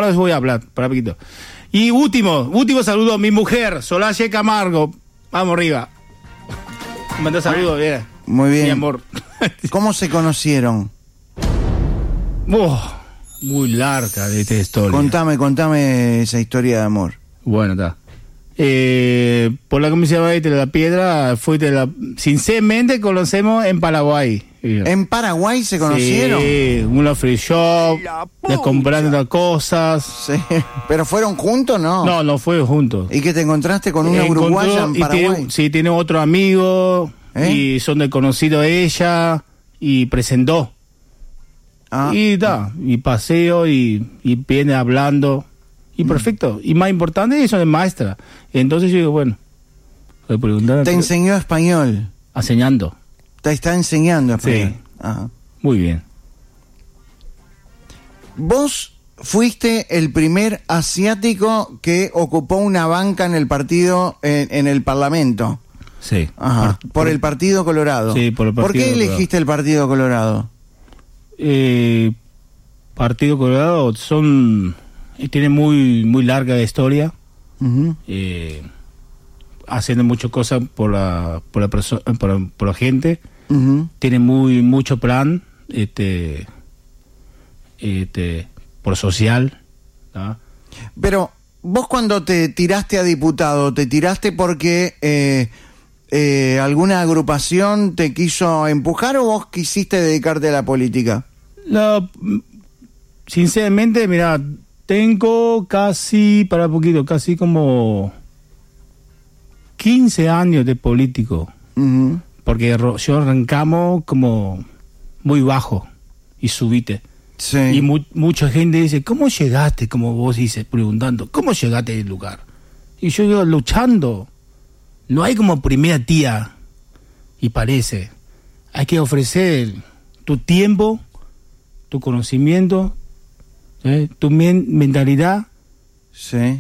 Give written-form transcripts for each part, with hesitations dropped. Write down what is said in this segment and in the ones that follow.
ahora les voy a hablar, para poquito. Y último saludo a mi mujer, Solange Camargo. Vamos arriba. Manda saludos, bien. Muy bien. Mi amor. ¿Cómo se conocieron? Muy larga de esta historia. Contame esa historia de amor. Bueno, está. Por la Comisión de la Piedra, sinceramente conocemos en Paraguay. ¿En Paraguay se conocieron? Sí, una free shop, comprando cosas. Sí. ¿Pero fueron juntos, no? No fue juntos. ¿Y que te encontraste con una uruguaya en Paraguay? Tiene otro amigo, y son de conocido ella, y presentó. Y paseo, y viene hablando, y perfecto. Y más importante, eso es maestra. Entonces yo digo, bueno, voy a preguntar. ¿Te enseñó español? Enseñando. ¿Te está enseñando español? Sí. Ajá. Muy bien. Vos fuiste el primer asiático que ocupó una banca en el partido, en el Parlamento. Sí. Ajá. Por el Partido Colorado. Sí, por el Partido ¿Por qué Colorado. elegiste el Partido Colorado? Partido Colorado tiene muy larga historia. Uh-huh. Haciendo muchas cosas por la gente. Uh-huh. Tiene mucho plan por social, ¿no? Pero vos, cuando te tiraste a diputado, ¿te tiraste porque alguna agrupación te quiso empujar o vos quisiste dedicarte a la política? No, sinceramente, mira, tengo casi como 15 años de político. Uh-huh. Porque yo arrancamos como muy bajo y subiste. Sí. Y mucha gente dice, ¿cómo llegaste? Como vos dices, preguntando, ¿cómo llegaste a ese lugar? Y yo digo, luchando. No hay como primera tía. Y parece, hay que ofrecer tu tiempo, tu conocimiento, tu mentalidad. Sí.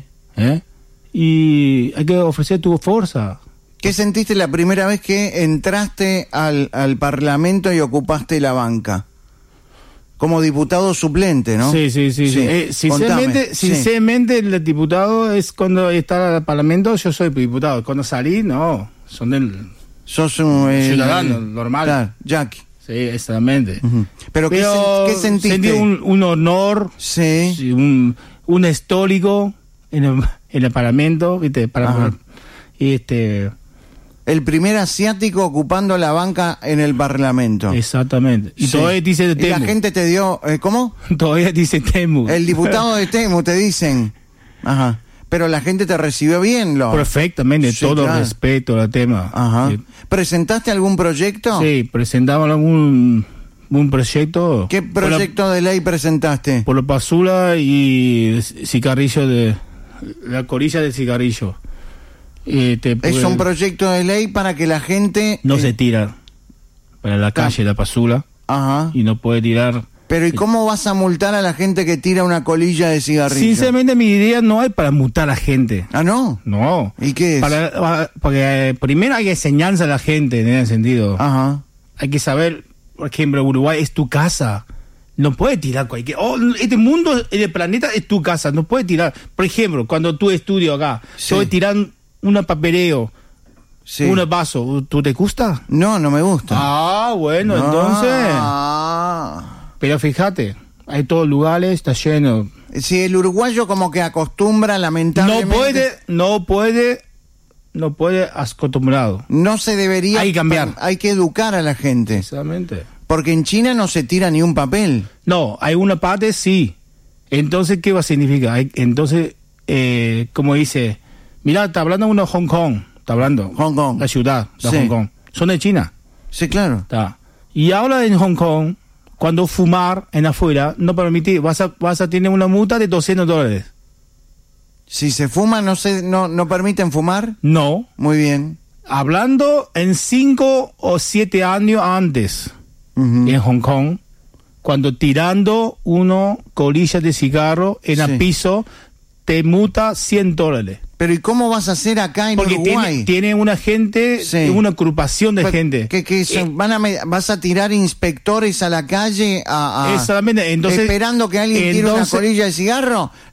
Y hay que ofrecer tu fuerza. ¿Qué sentiste la primera vez que entraste al Parlamento y ocupaste la banca? Como diputado suplente, ¿no? Sí. Sinceramente, el diputado es cuando está en el Parlamento, yo soy diputado. Cuando salí, no. Sos un ciudadano normal. Claro, Jackie. Sí, exactamente. Uh-huh. ¿Pero qué sentiste? Sentí un honor, sí. un histórico en el Parlamento, ¿viste? El primer asiático ocupando la banca en el Parlamento. Exactamente. Y todavía dice de Temu. Y la gente te dio... ¿Cómo? Todavía dice Temu. El diputado de Temu, te dicen. Ajá. Pero la gente te recibió bien, Perfectamente, sí, todo claro. Respeto al tema. Ajá. Sí. ¿Presentaste algún proyecto? Sí, presentamos un proyecto. ¿Qué proyecto de ley presentaste? Por la basura y cigarrillo la colilla de cigarrillo. Es un proyecto de ley para que la gente... No se tira para la calle la basura. Ajá. Y no puede tirar... Pero ¿y cómo vas a multar a la gente que tira una colilla de cigarrillo? Sinceramente, mi idea no es para multar a la gente. ¿Ah, no? No. ¿Y qué es? Porque primero hay que enseñanza a la gente, en ese sentido. Ajá. Hay que saber, por ejemplo, Uruguay es tu casa. No puedes tirar cualquier... este mundo, el planeta es tu casa. No puedes tirar... Por ejemplo, cuando tú estudias acá, sí. yo voy a tirar un papeleo, sí. Un vaso. ¿Tú te gusta? No me gusta. Ah, bueno, entonces... Pero fíjate, hay todos lugares, está lleno. Si el uruguayo como que acostumbra, lamentablemente... No puede acostumbrado. No se debería... Hay que cambiar. Hay que educar a la gente. Exactamente. Porque en China no se tira ni un papel. No, hay una parte sí. Entonces, ¿qué va a significar? Entonces, como dice, mira, está hablando uno de Hong Kong. Está hablando. Hong Kong. La ciudad de sí. Hong Kong. Son de China. Sí, claro. Está. Y ahora en Hong Kong, cuando fumar en afuera, no permitir, vas a tener una multa de $200. Si se fuma, no permiten fumar. No. Muy bien. Hablando en 5 o 7 años antes, uh-huh. En Hong Kong, cuando tirando una colilla de cigarro en el piso, te multa $100. Pero ¿y cómo vas a hacer acá en Porque Uruguay? Tiene una gente, una agrupación de gente. ¿Vas a tirar inspectores a la calle exactamente. Entonces, esperando que alguien tire una colilla de cigarro?